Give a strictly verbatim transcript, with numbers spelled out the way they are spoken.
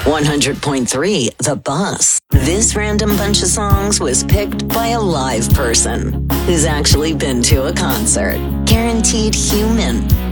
one hundred point three The Bus. This random bunch of songs was picked by a live person who's actually been to a concert. Guaranteed human.